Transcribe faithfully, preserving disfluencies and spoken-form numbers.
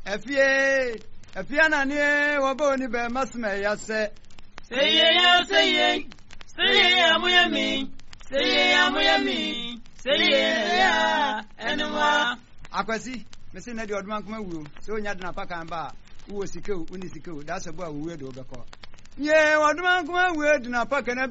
Efie, Efiana ne waboni be masme yase. Say ye, say ye, say ye, amuyami, say ye, amuyami, say ye, anwa. Akwasi, Messi na di odman kuma wu. So nya na paka mba. Uwo sike uni sike. That's a boy we do be call. Ye odman kuma we do na paka na